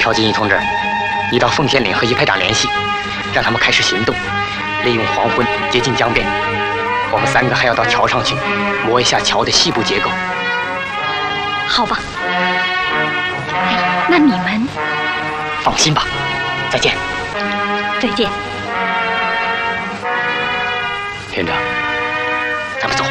朴金义同志，你到奉天岭和一排长联系，让他们开始行动，利用黄昏接近江边。我们3个还要到桥上去，摸一下桥的细部结构。 好吧。哎，那你们放心吧。再见。 再见。 连长。